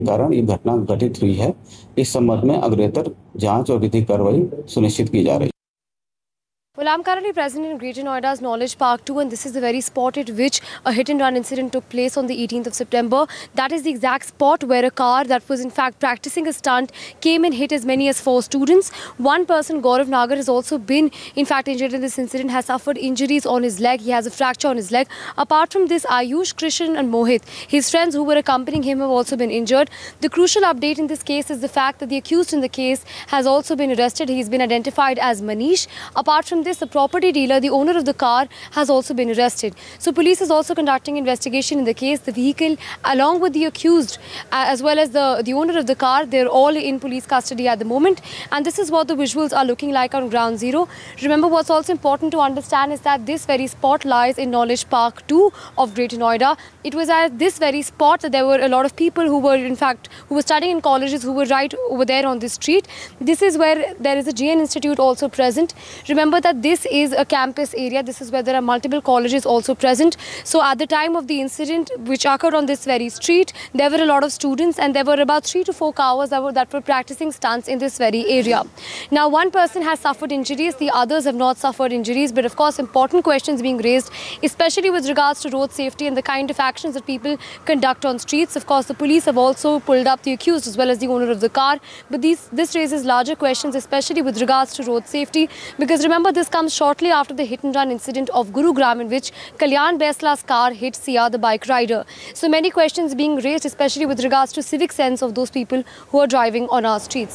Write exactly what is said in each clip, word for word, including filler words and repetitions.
कारण ये घटना घटित हुई है। इस संबंध में अग्रेतर जांच और विधिक कार्रवाई सुनिश्चित की जा रही है। Well, I'm currently present in Greater Noida's Knowledge Park two, and this is the very spot at which a hit-and-run incident took place on the eighteenth of September. That is the exact spot where a car that was in fact practicing a stunt came and hit as many as four students. One person, Gaurav Nagar, has also been in fact injured in this incident, has suffered injuries on his leg. He has a fracture on his leg. Apart from this, Ayush, Krishan and Mohit, his friends who were accompanying him, have also been injured. The crucial update in this case is the fact that the accused in the case has also been arrested. He's been identified as Manish. Apart from this, the property dealer, the owner of the car, has also been arrested. So police is also conducting investigation in the case. The vehicle, along with the accused, as well as the, the owner of the car, they're all in police custody at the moment. And this is what the visuals are looking like on ground zero. Remember, what's also important to understand is that this very spot lies in Knowledge Park two of Greater Noida. It was at this very spot that there were a lot of people who were, in fact, who were studying in colleges, who were right over there on this street. This is where there is a J N Institute also present. Remember that this is a campus area. This is where there are multiple colleges also present. So at the time of the incident, which occurred on this very street, there were a lot of students, and there were about three to four cars that were, that were practicing stunts in this very area. Now, one person has suffered injuries, the others have not suffered injuries, but of course important questions being raised, especially with regards to road safety and the kind of actions that people conduct on streets. Of course, the police have also pulled up the accused as well as the owner of the car, but these, this raises larger questions, especially with regards to road safety, because remember, this comes shortly after the hit-and-run incident of Gurugram, in which Kalyan Besla's car hit Sia, the bike rider. So many questions being raised, especially with regards to civic sense of those people who are driving on our streets.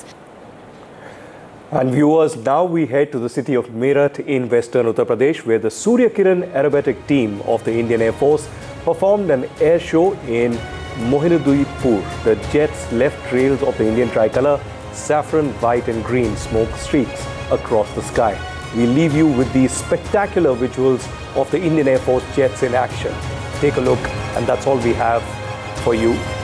And viewers, now we head to the city of Meerut in western Uttar Pradesh, where the Surya Kiran aerobatic team of the Indian Air Force performed an air show in Mohinudipur. The jets left trails of the Indian tricolour, saffron, white and green smoke streaks across the sky. We leave you with these spectacular visuals of the Indian Air Force jets in action. Take a look, and that's all we have for you